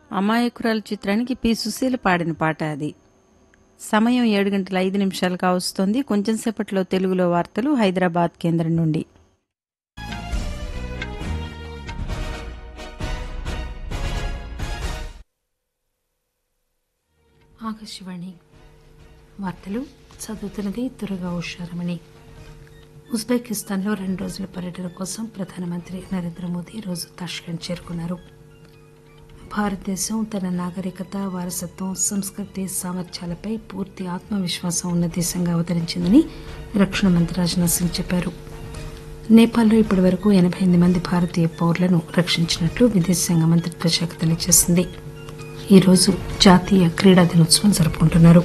అమాయకురాలు చిత్రానికి పి సుశీల పాడిన పాట అది. సమయం 7:05 కావస్తోంది. కొంచెం సేపట్లో తెలుగులో వార్తలు హైదరాబాద్ కేంద్రం నుండి. ఆకాశవాణి వార్తలు చదువుతున్నది దుర్గా ఉషారమణి. ఉజ్బెకిస్తాన్లో 2 రోజుల పర్యటన కోసం ప్రధానమంత్రి నరేంద్ర మోదీ ఈరోజు తాష్కెంట్ చేరుకున్నారు. భారతదేశం తన నాగరికత, వారసత్వం, సంస్కృతి, సామర్థ్యాలపై పూర్తి ఆత్మవిశ్వాసం ఉన్న దేశంగా అవతరించిందని రక్షణ మంత్రి రాజ్నాథ్ సింగ్ చెప్పారు. నేపాల్లో ఇప్పటి వరకు 88 మంది భారతీయ పౌరులను రక్షించినట్లు విదేశాంగ మంత్రిత్వ శాఖ తెలియజేసింది. ఈరోజు జాతీయ క్రీడా దినోత్సవం జరుపుకుంటున్నారు.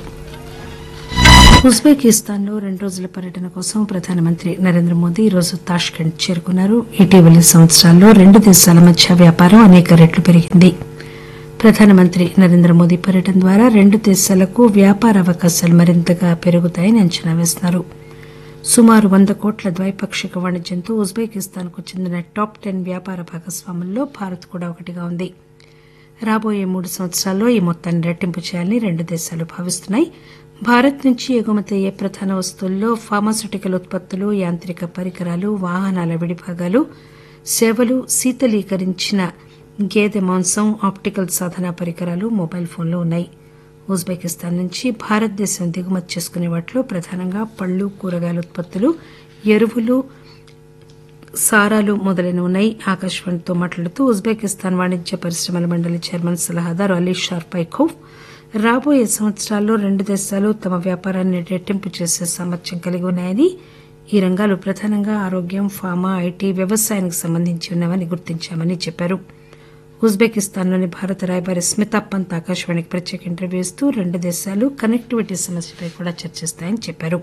ఉజ్బెకిస్తాన్లో 2 రోజుల పర్యటన కోసం ప్రధానమంత్రి నరేంద్ర మోదీ ఈరోజు తాష్కెంట్ చేరుకున్నారు. ఇటీవలి సంవత్సరాల్లో 2 దేశాల మధ్య వ్యాపారం అనేక రెట్లు పెరిగింది. ప్రధానమంత్రి నరేంద్ర మోదీ పర్యటన ద్వారా 2 దేశాలకు వ్యాపార అవకాశాలు మరింతగా పెరుగుతాయని అంచనా వేస్తున్నారు. సుమారు 100 కోట్ల ద్వైపాక్షిక వాణిజ్యంతో ఉజ్బెకిస్తాన్కు చెందిన టాప్ 10 వ్యాపార భాగస్వాముల్లో భారత్ కూడా ఒకటిగా ఉంది. రాబోయే 3 సంవత్సరాల్లో ఈ మొత్తాన్ని రెట్టింపు చేయాలని 2 దేశాలు భావిస్తున్నాయి. భారత్ నుంచి ఎగుమతి అయ్యే ప్రధాన వస్తువుల్లో ఫార్మాస్యూటికల్ ఉత్పత్తులు, యాంత్రిక పరికరాలు, వాహనాల విడిభాగాలు, సేవలు, శీతలీకరించిన గేదె మాంసం, ఆప్టికల్ సాధన పరికరాలు, మొబైల్ ఫోన్లు ఉన్నాయి. ఉజ్బెకిస్తాన్ నుంచి భారతదేశం దిగుమతి చేసుకునే వాటిలో ప్రధానంగా పళ్లు, కూరగాయల ఉత్పత్తులు, ఎరువులు, సారాలు మొదలైనవి ఉన్నాయి. ఆకాశవాణితో మాట్లాడుతూ ఉజ్బెకిస్తాన్ వాణిజ్య పరిశ్రమల మండలి చైర్మన్ సలహాదారు అలీ షార్పైఖోవ్ రాబోయే సంవత్సరాల్లో 2 దేశాలు తమ వ్యాపారాన్ని రెట్టింపు చేసే సామర్థ్యం కలిగి ఉన్నాయని, ఈ రంగాలు ప్రధానంగా ఆరోగ్యం, ఫార్మా, ఐటీ, వ్యవసాయానికి సంబంధించి ఉన్నాయని గుర్తించామని చెప్పారు. ఉజ్బెకిస్తాన్లోని భారత రాయబారి స్మితా పంత్ ఆకాశవాణికి ప్రత్యేక ఇంటర్వ్యూ ఇస్తూ 2 దేశాలు కనెక్టివిటీ సమస్యపై కూడా చర్చిస్తాయని చెప్పారు.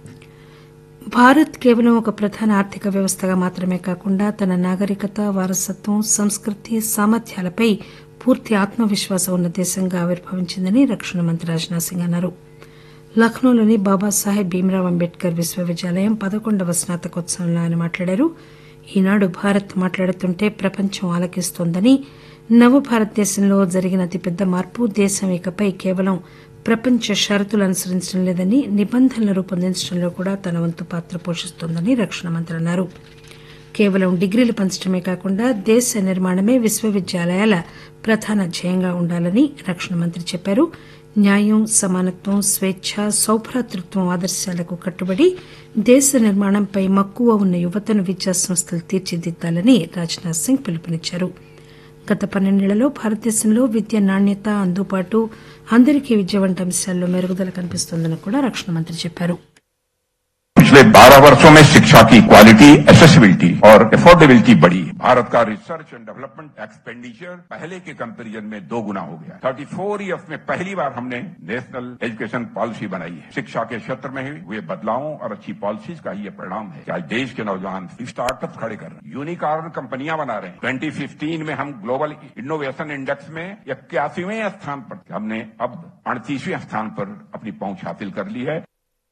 భారత్ కేవలం ఒక ప్రధాన ఆర్థిక వ్యవస్థగా మాత్రమే కాకుండా తన నాగరికత, వారసత్వం, సంస్కృతి, సామర్థ్యాలపై పూర్తి ఆత్మవిశ్వాసం ఉన్న దేశంగా ఆవిర్భవించిందని రక్షణ మంత్రి రాజ్నాథ్ సింగ్ అన్నారు. లక్నోలోని బాబాసాహెబ్ భీమ్రావ్ అంబేద్కర్ విశ్వవిద్యాలయం 11వ స్నాతకోత్సవంలో ఆయన మాట్లాడారు. ఈనాడు భారత్ మాట్లాడుతుంటే ప్రపంచం ఆలకిస్తోందని, నవభారతదేశంలో జరిగిన అతిపెద్ద మార్పు దేశం ఇకపై కేవలం ప్రపంచ షరతులు అనుసరించడం లేదని, నిబంధనలు రూపొందించడంలో కూడా తన వంతు పాత్ర పోషిస్తోందని రక్షణ మంత్రి అన్నారు. కేవలం డిగ్రీలు పంచడమే కాకుండా దేశ నిర్మాణమే విశ్వవిద్యాలయాల ప్రధాన ధ్యేయంగా ఉండాలని రక్షణ మంత్రి చెప్పారు. న్యాయం, సమానత్వం, స్వేచ్ఛ, సౌభ్రాతృత్వం ఆదర్శాలకు కట్టుబడి దేశ నిర్మాణంపై మక్కువ ఉన్న యువతను విద్యాసంస్థలు తీర్చిదిద్దాలని రాజ్నాథ్ సింగ్ పిలుపునిచ్చారు. గత 12 ఏళ్లలో భారతదేశంలో విద్య నాణ్యత, అందుబాటు, అందరికీ విద్య వంటి అంశాల్లో మెరుగుదల కనిపిస్తోందని కూడా రక్షణ మంత్రి చెప్పారు. पिछले 12 वर्षों में शिक्षा की क्वालिटी, एसेसिबिलिटी और अफोर्डेबिलिटी बढ़ी। भारत का रिसर्च एंड डेवलपमेंट एक्सपेंडिचर पहले के कंपैरिजन में 2 गुना हो गया। 34 ईयर्स में पहली बार हमने नेशनल एजुकेशन पॉलिसी बनाई है। शिक्षा के क्षेत्र में हुए बदलावों और अच्छी पॉलिसीज का ये परिणाम है कि आज देश के नौजवान स्टार्टअप खड़े कर रहे हैं, यूनिकॉर्न कंपनियां बना रहे हैं। 2015 में हम ग्लोबल इनोवेशन इंडेक्स में 81वें स्थान पर, हमने अब 38वें स्थान पर अपनी पहुंच हासिल कर ली है।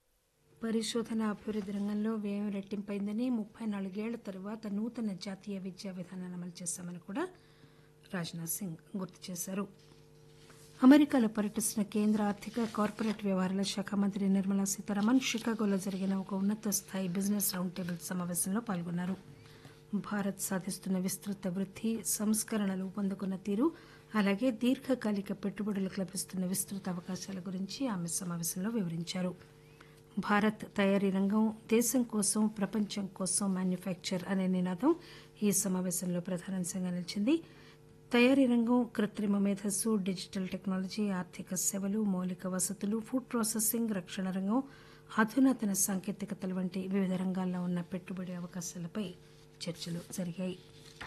పరిశోధన అభివృద్ది రంగంలో వ్యయం రెట్టింపైందని, 34 ఏళ్ల తర్వాత నూతన జాతీయ విద్యా విధానాన్ని అమలు చేశామని కూడా రాజ్నాథ్ సింగ్ గుర్తు చేశారు. అమెరికాలో పర్యటిస్తున్న కేంద్ర ఆర్థిక, కార్పొరేట్ వ్యవహారాల శాఖ మంత్రి నిర్మలా సీతారామన్ షికాగోలో జరిగిన ఒక ఉన్నత స్థాయి బిజినెస్ రౌండ్ టేబుల్ సమావేశంలో పాల్గొన్నారు. భారత్ సాధిస్తున్న విస్తృత వృద్ధి, సంస్కరణలు పొందుకున్న తీరు, అలాగే దీర్ఘకాలిక పెట్టుబడులకు లభిస్తున్న విస్తృత అవకాశాల గురించి ఆమె సమావేశంలో వివరించారు. భారత్ తయారీ రంగం, దేశం కోసం, ప్రపంచం కోసం మ్యానుఫ్యాక్చర్ అనే నినాదం ఈ సమావేశంలో ప్రధానాంశంగా నిలిచింది. తయారీ రంగం, కృత్రిమ మేధస్సు, డిజిటల్ టెక్నాలజీ, ఆర్థిక సేవలు, మౌలిక వసతులు, ఫుడ్ ప్రాసెసింగ్, రక్షణ రంగం, అధునాతన సాంకేతికతల వంటి వివిధ రంగాల్లో ఉన్న పెట్టుబడి అవకాశాలపై చర్చలు జరిగాయి.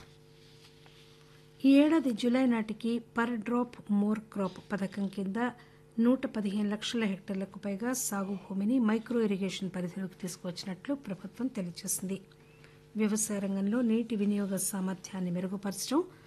ఈ ఏడాది జులై నాటికి పర్ డ్రాప్ మోర్ క్రాప్ పథకం కింద 115 లక్షల హెక్టార్లకు పైగా సాగు భూమిని మైక్రో ఇరిగేషన్ పరిధిలోకి తీసుకువచ్చినట్లు ప్రభుత్వం తెలియజేసింది. వ్యవసాయ రంగంలో నీటి వినియోగ సామర్థ్యాన్ని మెరుగుపరచడం,